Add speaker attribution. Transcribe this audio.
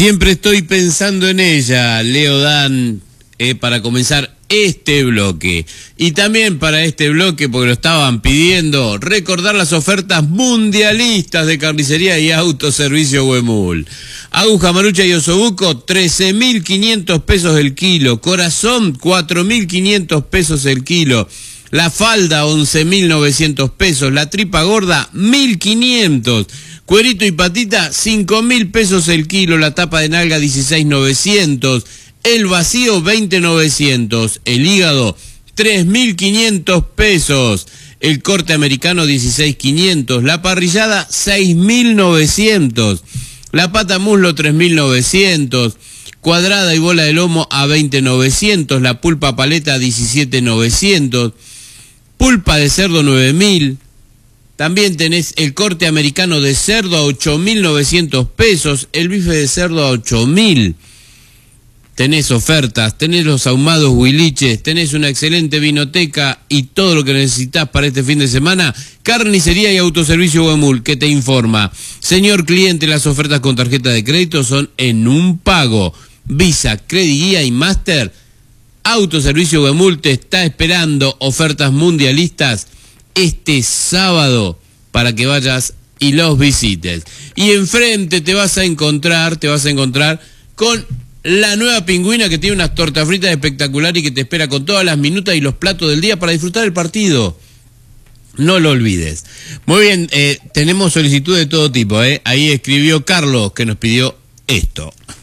Speaker 1: Siempre estoy pensando en ella, Leo Dan, para comenzar este bloque. Y también para este bloque, porque lo estaban pidiendo, recordar las ofertas mundialistas de carnicería y autoservicio Huemul. Aguja, marucha y osobuco, 13.500 pesos el kilo. Corazón, 4.500 pesos el kilo. La falda, 11.900 pesos. La tripa gorda, 1.500. Cuerito y patita, 5.000 pesos el kilo. La tapa de nalga, 16.900. El vacío, 20.900. El hígado, 3.500 pesos. El corte americano, 16.500. La parrillada, 6.900. La pata muslo, 3.900. Cuadrada y bola de lomo a 20.900. La pulpa paleta, 17.900. Pulpa de cerdo, 9.000. También tenés el corte americano de cerdo a 8.900 pesos. El bife de cerdo a 8.000. Tenés ofertas, tenés los ahumados huiliches, tenés una excelente vinoteca y todo lo que necesitas para este fin de semana. Carnicería y autoservicio Huemul, que te informa. Señor cliente, las ofertas con tarjeta de crédito son en un pago. Visa, Credit Guía y Master. Autoservicio Huemul te está esperando. Ofertas mundialistas este sábado para que vayas y los visites. Y enfrente te vas a encontrar con la nueva Pingüina, que tiene unas tortas fritas espectaculares y que te espera con todas las minutas y los platos del día para disfrutar el partido. No lo olvides. Muy bien, tenemos solicitud de todo tipo, Ahí escribió Carlos, que nos pidió esto.